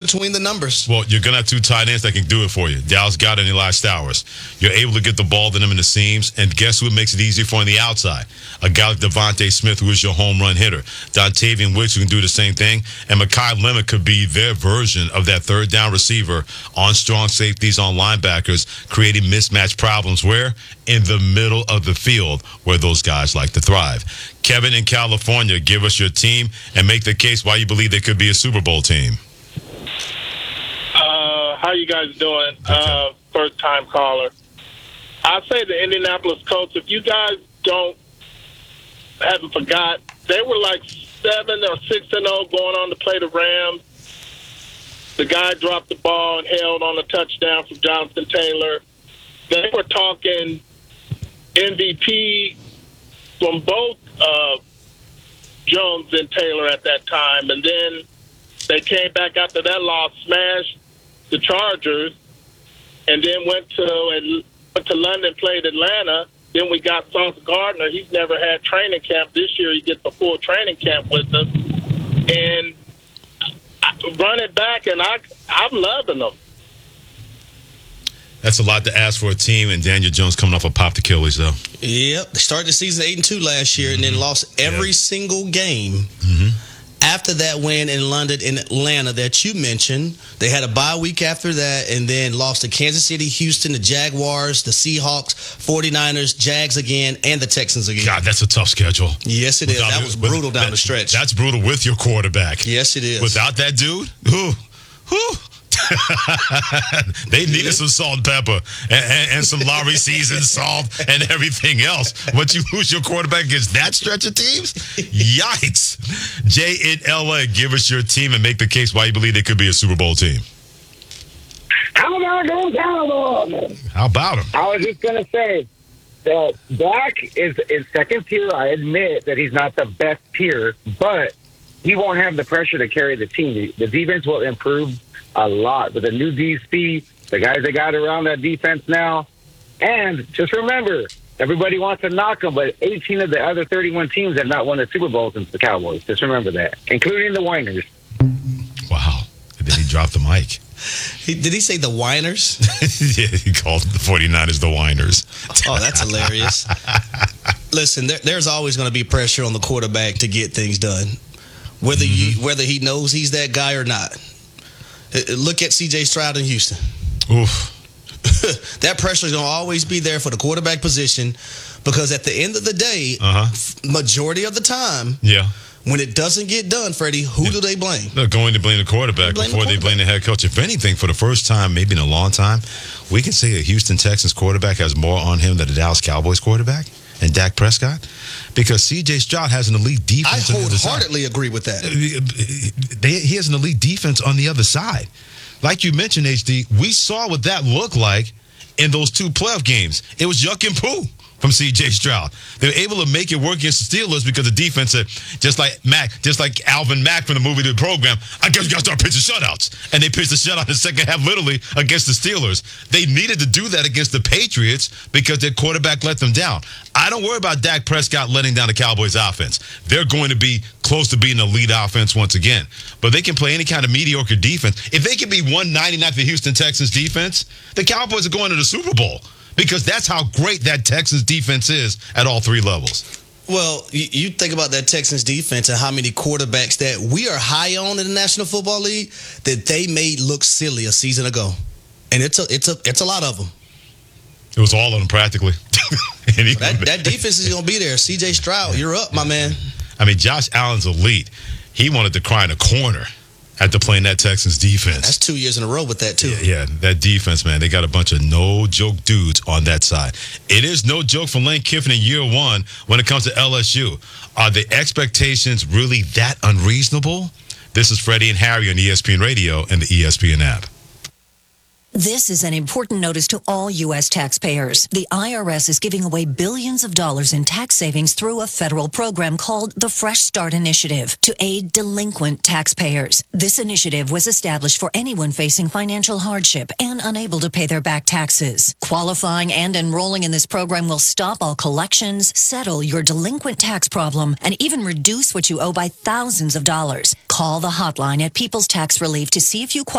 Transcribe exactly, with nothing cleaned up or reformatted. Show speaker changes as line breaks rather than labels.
between the numbers.
Well, you're going to have two tight ends that can do it for you. Dallas Goedert and Eli Stowers. You're able to get the ball to them in the seams, and guess who it makes it easier for on the outside? A guy like Devontae Smith, who is your home run hitter. Dontavian Wicks, who can do the same thing. And Mekhi Lemon could be their version of that third down receiver on strong safeties, on linebackers, creating mismatch problems. Where? In the middle of the field, where those guys like to thrive. Kevin in California, give us your team and make the case why you believe they could be a Super Bowl team.
Uh, how you guys doing? Okay. Uh, first time caller. I say the Indianapolis Colts. If you guys don't haven't forgot, they were like seven or six and zero going on to play the Rams. The guy dropped the ball and held on a touchdown from Jonathan Taylor. They were talking M V P from both uh, Jones and Taylor at that time, and then they came back after that loss, smashed the Chargers, and then went to went to London, played Atlanta. Then we got Sauce Gardner. He's never had training camp. This year he gets a full training camp with us, and run it back, and I I'm loving them.
That's a lot to ask for a team, and Daniel Jones coming off a popped Achilles, though.
Yep. They started the season eight and two last year, mm-hmm. and then lost every yeah. single game.
Mm-hmm.
After that win in London and Atlanta that you mentioned, they had a bye week after that, and then lost to Kansas City, Houston, the Jaguars, the Seahawks, forty-niners, Jags again, and the Texans again.
God, that's a tough schedule.
Yes, it is. Without, that was brutal with, down
that,
the stretch.
That's brutal with your quarterback.
Yes, it is.
Without that dude, who, who? They needed some salt and pepper and, and, and some Lowry seasoned salt and everything else. But you lose your quarterback against that stretch of teams? Yikes. Jay in L A, give us your team and make the case why you believe they could be a Super Bowl team.
How about those Cowboys?
How about them?
I was just going to say that Dak is, is second tier. I admit that he's not the best tier, but he won't have the pressure to carry the team. The defense will improve a lot with the new D C, the guys they got around that defense now. And just remember, everybody wants to knock them, but eighteen of the other thirty-one teams have not won a Super Bowl since the Cowboys. Just remember that, including the Whiners.
Wow. And then he dropped the mic.
He, did he say the Whiners?
Yeah, he called the forty-niners the Whiners.
Oh, that's hilarious. Listen, there, there's always going to be pressure on the quarterback to get things done, whether mm-hmm. you, whether he knows he's that guy or not. Look at C J Stroud in Houston.
Oof.
That pressure is going to always be there for the quarterback position because at the end of the day,
uh-huh.
majority of the time,
yeah.
when it doesn't get done, Freddie, who yeah. do they blame?
They're going to blame the quarterback
blame
before
the quarterback.
they blame the head coach. If anything, for the first time, maybe in a long time, we can say a Houston Texans quarterback has more on him than the Dallas Cowboys quarterback and Dak Prescott. Because C J Stroud has an elite defense.
I wholeheartedly agree with that.
They, he has an elite defense on the other side. Like you mentioned, H D, we saw what that looked like in those two playoff games. It was yuck and poo from C J Stroud. They were able to make it work against the Steelers because the defense said, just like Mac, just like Alvin Mack from the movie The Program, I guess you got to start pitching shutouts. And they pitched the shutout in the second half literally against the Steelers. They needed to do that against the Patriots because their quarterback let them down. I don't worry about Dak Prescott letting down the Cowboys offense. They're going to be close to being an elite offense once again. But they can play any kind of mediocre defense. If they can be one ninety-nine for the Houston Texans defense, the Cowboys are going to the Super Bowl. Because that's how great that Texans defense is at all three levels.
Well, you, you think about that Texans defense and how many quarterbacks that we are high on in the National Football League that they made look silly a season ago. And it's a it's a it's a lot of them.
It was all of them practically.
that, that defense is going to be there. C J Stroud, you're up, my man.
I mean, Josh Allen's elite. He wanted to cry in a corner after playing that Texans defense.
That's two years in a row with that, too.
Yeah, yeah, that defense, man. They got a bunch of no-joke dudes on that side. It is no joke for Lane Kiffin in year one when it comes to L S U. Are the expectations really that unreasonable? This is Freddie and Harry on E S P N Radio and the E S P N app.
This is an important notice to all U S taxpayers. The I R S is giving away billions of dollars in tax savings through a federal program called the Fresh Start Initiative to aid delinquent taxpayers. This initiative was established for anyone facing financial hardship and unable to pay their back taxes. Qualifying and enrolling in this program will stop all collections, settle your delinquent tax problem, and even reduce what you owe by thousands of dollars. Call the hotline at People's Tax Relief to see if you qualify